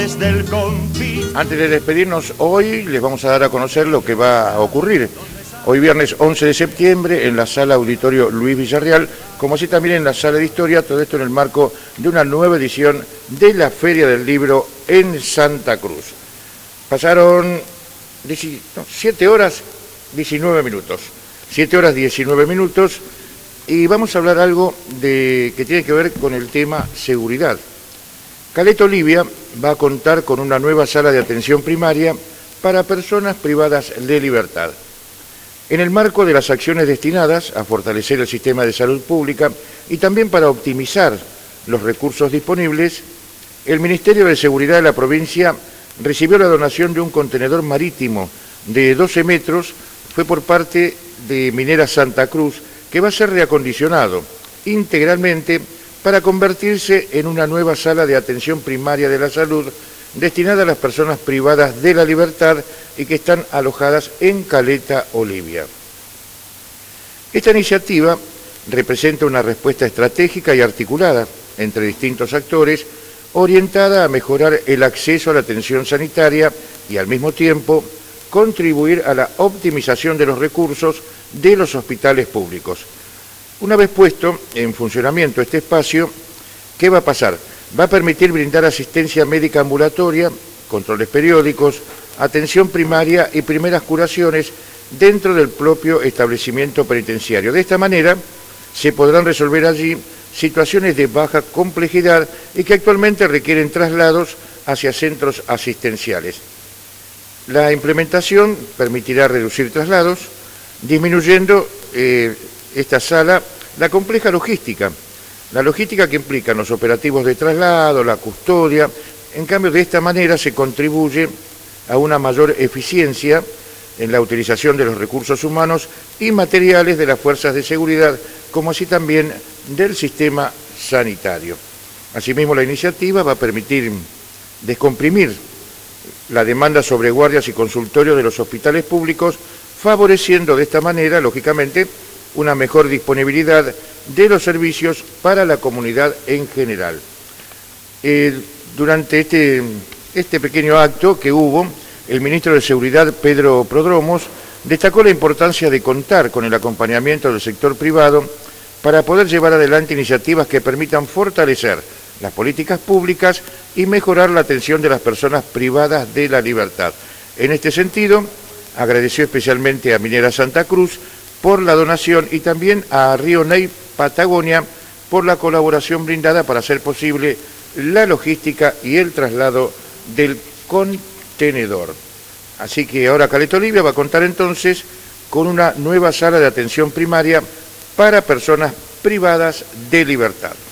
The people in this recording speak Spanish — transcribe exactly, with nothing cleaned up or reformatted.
Antes de despedirnos, hoy les vamos a dar a conocer lo que va a ocurrir hoy viernes once de septiembre en la sala auditorio Luis Villarreal, como así también en la sala de historia, todo esto en el marco de una nueva edición de la Feria del Libro en Santa Cruz. Pasaron siete horas diecinueve minutos, siete horas diecinueve minutos, y vamos a hablar algo de, que tiene que ver con el tema seguridad. Caleta Olivia va a contar con una nueva sala de atención primaria para personas privadas de libertad. En el marco de las acciones destinadas a fortalecer el sistema de salud pública y también para optimizar los recursos disponibles, el Ministerio de Seguridad de la provincia recibió la donación de un contenedor marítimo de doce metros, fue por parte de Minera Santa Cruz, que va a ser reacondicionado integralmente para convertirse en una nueva sala de atención primaria de la salud destinada a las personas privadas de la libertad y que están alojadas en Caleta Olivia. Esta iniciativa representa una respuesta estratégica y articulada entre distintos actores, orientada a mejorar el acceso a la atención sanitaria y al mismo tiempo contribuir a la optimización de los recursos de los hospitales públicos. Una vez puesto en funcionamiento este espacio, ¿qué va a pasar? Va a permitir brindar asistencia médica ambulatoria, controles periódicos, atención primaria y primeras curaciones dentro del propio establecimiento penitenciario. De esta manera se podrán resolver allí situaciones de baja complejidad y que actualmente requieren traslados hacia centros asistenciales. La implementación permitirá reducir traslados, disminuyendo eh, esta sala la compleja logística, la logística que implican los operativos de traslado, la custodia. En cambio, de esta manera se contribuye a una mayor eficiencia en la utilización de los recursos humanos y materiales de las fuerzas de seguridad, como así también del sistema sanitario. Asimismo, la iniciativa va a permitir descomprimir la demanda sobre guardias y consultorios de los hospitales públicos, favoreciendo de esta manera, lógicamente, una mejor disponibilidad de los servicios para la comunidad en general. Eh, durante este, este pequeño acto que hubo, el ministro de Seguridad, Pedro Prodromos, destacó la importancia de contar con el acompañamiento del sector privado para poder llevar adelante iniciativas que permitan fortalecer las políticas públicas y mejorar la atención de las personas privadas de la libertad. En este sentido, agradeció especialmente a Minera Santa Cruz por la donación y también a Río Ney Patagonia por la colaboración brindada para hacer posible la logística y el traslado del contenedor. Así que ahora Caleta Olivia va a contar entonces con una nueva sala de atención primaria para personas privadas de libertad.